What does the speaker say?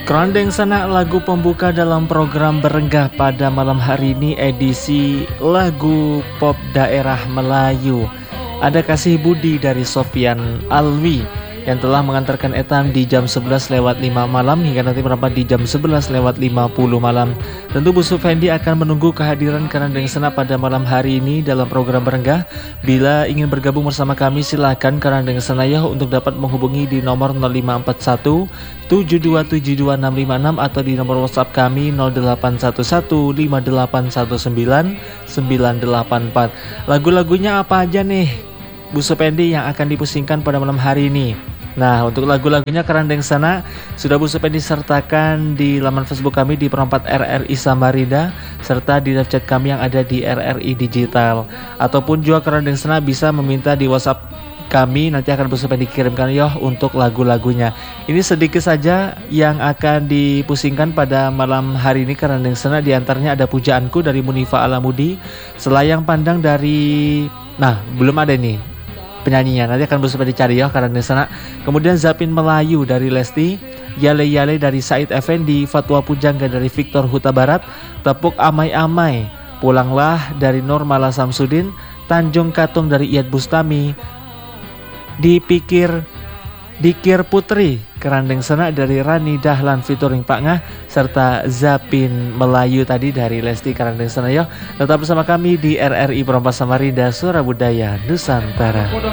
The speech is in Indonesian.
Kerandeng Sana lagu pembuka dalam program Berenggah pada malam hari ini edisi lagu pop daerah Melayu. Ada Kasih Budi dari Sofyan Alwi yang telah mengantarkan etam di jam 11 lewat 5 malam hingga nanti merapat di jam 11 lewat 50 malam. Tentu Bu Sufendi akan menunggu kehadiran Kerandeng Sana pada malam hari ini dalam program Berenggah. Bila ingin bergabung bersama kami silakan Kerandeng Sana ya untuk dapat menghubungi di nomor 0541 7272656 atau di nomor WhatsApp kami 08115819 984. Lagu-lagunya apa aja nih Bu Supendi yang akan dipusingkan pada malam hari ini? Nah, untuk lagu-lagunya Kerandeng Sana sudah Bu Supendi sertakan di laman Facebook kami di Perempat RRI Samarinda serta di live chat kami yang ada di RRI Digital. Ataupun juga Kerandeng Sana bisa meminta di WhatsApp kami, nanti akan Bu Supendi kirimkan ya untuk lagu-lagunya. Ini sedikit saja yang akan dipusingkan pada malam hari ini Kerandeng Sana. Di antaranya ada Pujaanku dari Munifa Alamudi, Selayang Pandang dari... Nah, belum ada nih penyanyinya, nanti akan berusaha dicari ya karena di sana. Kemudian Zapin Melayu dari Lesti, Yale Yale dari Said Effendi, Fatwa Pujangga dari Victor Huta Barat, Tepuk Amai Amai, Pulanglah dari Nurmala Samsudin, Tanjung Katung dari Iyad Bustami, Dikir Putri Kerandeng Sana dari Rani Dahlan featuring Pak Ngah, serta Zapin Melayu tadi dari Lesti Kerandeng Sana ya. Tetap bersama kami di RRI Perempat Samarinda, Suara Budaya Nusantara.